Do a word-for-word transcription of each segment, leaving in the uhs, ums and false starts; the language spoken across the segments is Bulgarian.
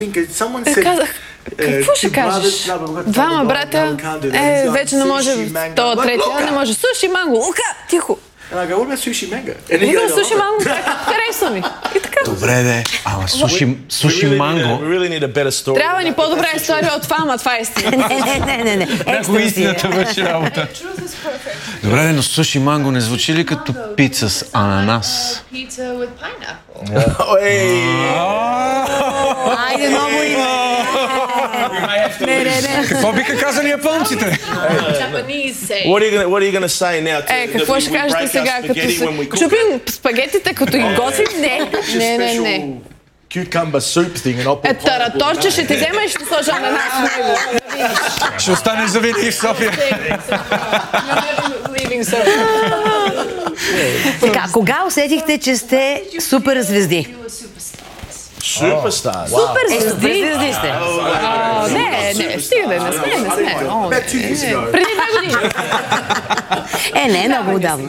Казах, какво ще кажеш? Двама брата, е, вече не може то третия, не може. Суши манго, лука, тихо. Идвам суши манго, харесва ми. И така. Добре, де. Ама суши манго. Трябва ни по-добра история от фама, това е истина. Не, не, не, не. Ако истината върши работа. Добре, де, но суши манго не звучи ли като пица с ананас? Айде, ново име. Какво биха казали японците? Е, какво ще кажете сега, като се чупим спагетите, като ги готвим? Не, не, не, не. Е, тараторче ще ти взема и ще сложа ананас в него. Ще останеш завинаги в София. Така, кога усетихте, че сте супер звезди? Суперстар. Супер звезди? звезди сте. Не, не, стига да не сме, не сме. Преди две години. Е, не, много отдавна.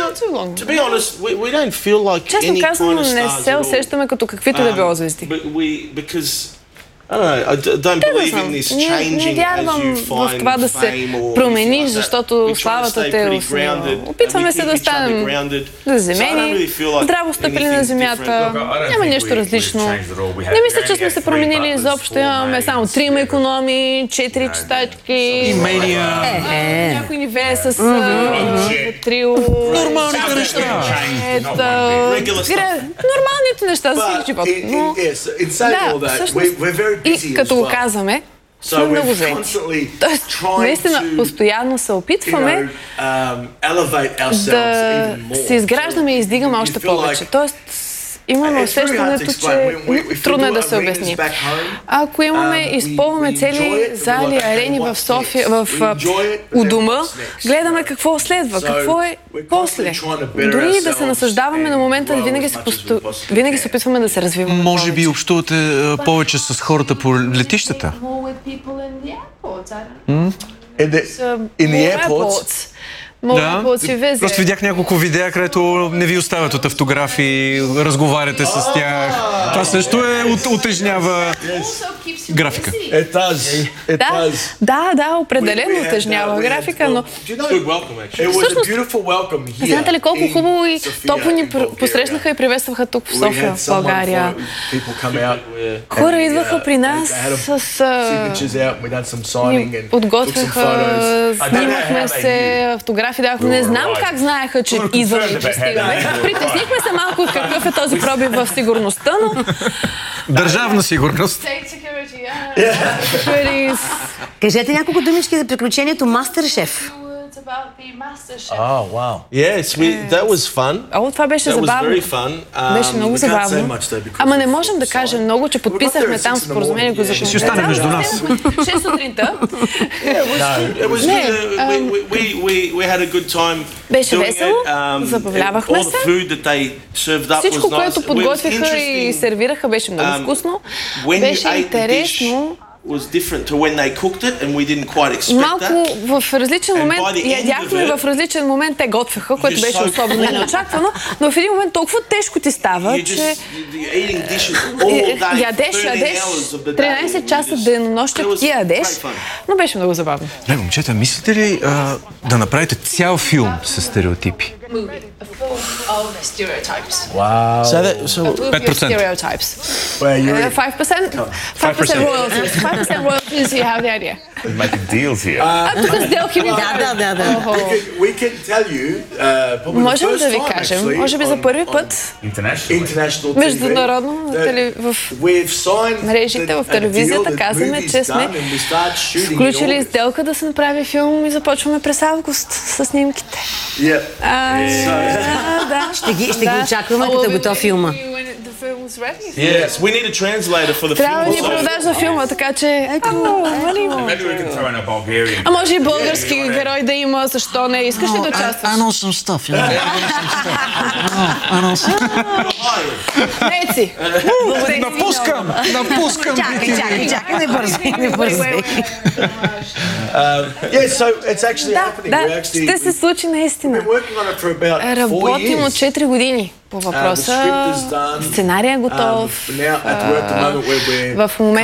Честно казано, не се усещаме като каквито да било звезди. Не вярвам в това да се промениш, защото славата те е основа. Опитваме се да станем заземени, здраво стъпили на земята, няма нещо различно. Не мисля, че сме се променили изобщо. Имаме само трима икономии, четири читачки, някои ни вее с трио. Нормалните неща. Нормалните неща за всеки живот. Да, всъщност. И като го казваме, сме много заети. Тоест, наистина, постоянно се опитваме да се изграждаме и издигаме още повече. Тоест, имаме усещането, че трудно е да се обясни. Ако имаме, изпълваме цели зали, арени в София, в у дома, гледаме какво следва, какво е после. Дори да се насъждаваме на момента, винаги се, посту... винаги се опитваме да се развиваме. Може би общувате повече с хората по летищата? In the airports? Да, просто видях няколко видеа, където не ви оставят от автографи, разговаряте с тях. Това също е утежнява графика. Да, да, да, определено утежнява графика, но всъщност, знаете ли колко хубаво и топло ни посрещнаха и приветстваха тук в София, в България. Хора идваха при нас с... ни подготвяха, снимахме се, автографи давахме. Не знам как знаеха, че идваме и че стигаме. Притеснихме се малко от какъв е този пробив в сигурността, но... Държавна сигурност. Кажете няколко думички за приключението Мастер-шеф. Oh, wow. Yes, we, that was fun. О, това беше забавно. Беше много забавно. Ама не можем да кажем много, че подписахме там споразумението за ще остане между нас. шест сутринта. Беше весело, забавлявахме се. Всичко, което подготвиха и сервираха, беше много вкусно. Беше интересно. Малко в различен момент ядяхме, в различен момент те готвяха, което беше особено неочаквано, но в един момент толкова тежко ти става, че ядеш, ядеш, тринайсет часа денонощия ти ядеш, но беше много забавно. Не, момчета, мислите ли а, да направите цял филм с стереотипи? Wow. So that, so five percent stereotypes. Uh, five percent? five percent royalties. five percent royalties, you have the idea. We're making deals here. Тук сделки ми Да, да, да. Можем да ви кажем, може би за първи път, международно, в мрежите, в телевизията, казваме, че сме включили сделка да се направи филм и започваме през август с снимките. Да. Ще ги, ще ги очакваме, като готов филма. yes, we need a translator for the film. Трябва да ни преводаш за филма, така че... А може и български герой да има, защо не? Искаш ли да участваш? I know some stuff, yeah. I know some... Неци! Напускам! Напускам! Чакай, чакай, чакай, не бързай, не бързай. Yeah, so it's actually happening. Да, ще се случи наистина. Работим от четири години по въпроса. Сценария е готов. В момента